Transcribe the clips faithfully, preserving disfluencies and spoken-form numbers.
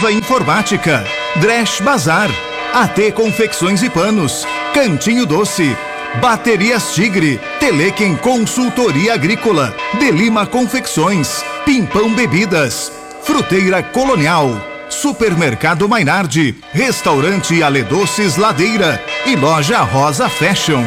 Seiva Informática, Dresch Bazar, A T Confecções e Panos, Cantinho Doce, Baterias Tigre, Telequem Consultoria Agrícola, Delima Confecções, Pimpão Bebidas, Fruteira Colonial, Supermercado Mainardi, Restaurante Ale Doces Ladeira e Loja Rosa Fashion.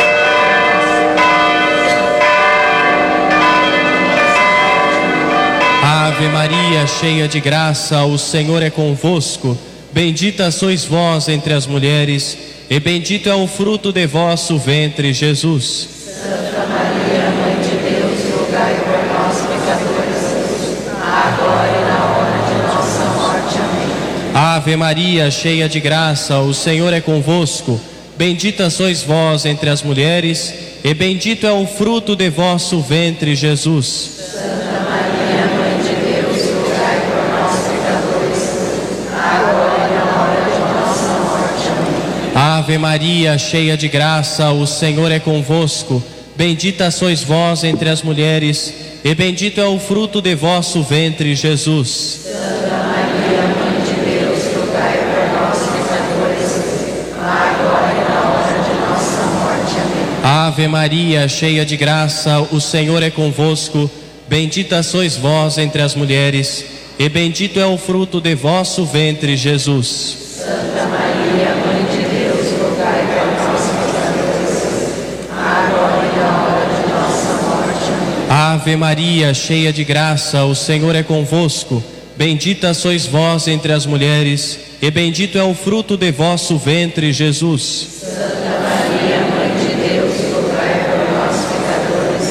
Ave Maria, cheia de graça, o Senhor é convosco. Bendita sois vós entre as mulheres, e bendito é o fruto de vosso ventre, Jesus. Santa Maria, Mãe de Deus, rogai por nós, pecadores, agora e na hora de nossa morte. Amém. Ave Maria, cheia de graça, o Senhor é convosco. Bendita sois vós entre as mulheres, e bendito é o fruto de vosso ventre, Jesus. Santa Maria, Mãe de Deus, rogai por nós, pecadores, agora e na hora de nossa morte. Amém. Ave Maria, cheia de graça, o Senhor é convosco. Bendita sois vós entre as mulheres, e bendito é o fruto de vosso ventre, Jesus. Santa Maria, Mãe de Deus, rogai por nós, pecadores, agora e na hora de nossa morte. Amém. Ave Maria, cheia de graça, o Senhor é convosco. Bendita sois vós entre as mulheres, e bendito é o fruto de vosso ventre, Jesus. Santa Maria, Mãe de Deus, rogai por nós, pecadores, agora e na hora de nossa morte. Amém. Ave Maria, cheia de graça, o Senhor é convosco. Bendita sois vós entre as mulheres, e bendito é o fruto de vosso ventre, Jesus. Santa Maria, Mãe de Deus, rogai por nós, pecadores,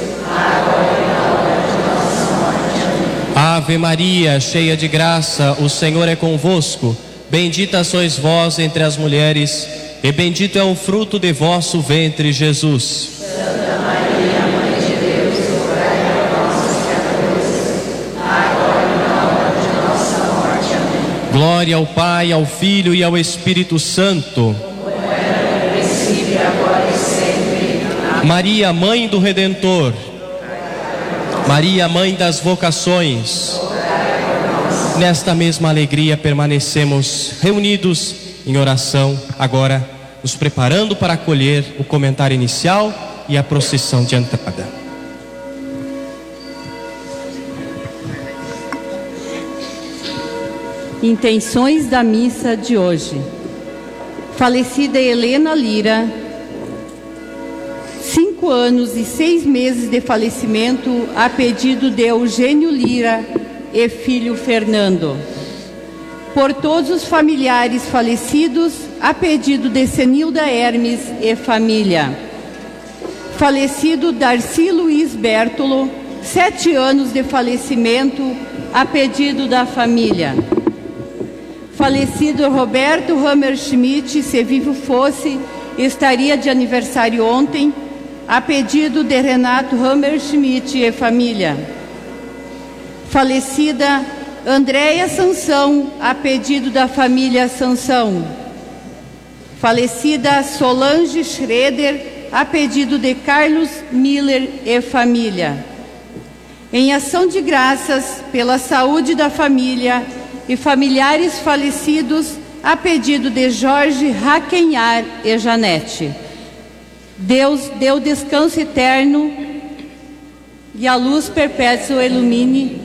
agora e na hora de nossa morte. Amém. Ave Maria, cheia de graça, o Senhor é convosco. Bendita sois vós entre as mulheres, e bendito é o fruto de vosso ventre, Jesus. Santa Maria, Mãe de Deus, rogai por nós, pecadores, agora e na hora de nossa morte. Amém. Glória ao Pai, ao Filho e ao Espírito Santo. Como era no princípio, agora e sempre. Amém. Maria, Mãe do Redentor. Maria, Mãe das vocações. Nesta mesma alegria permanecemos reunidos em oração, agora nos preparando para acolher o comentário inicial e a procissão de entrada. Intenções da missa de hoje. Falecida Helena Lira, cinco anos e seis meses de falecimento a pedido de Eugênio Lira e filho Fernando. Por todos os familiares falecidos, a pedido de Senilda Hermes e família. Falecido Darcy Luiz Bertolo, sete anos de falecimento, a pedido da família. Falecido Roberto Hammerschmidt, se vivo fosse, estaria de aniversário ontem, a pedido de Renato Hammerschmidt e família. Falecida Andréia Sansão, a pedido da família Sansão. Falecida Solange Schroeder, a pedido de Carlos Miller e família. Em ação de graças pela saúde da família e familiares falecidos, a pedido de Jorge Raquenhar e Janete. Deus deu descanso eterno e a luz perpétua ilumine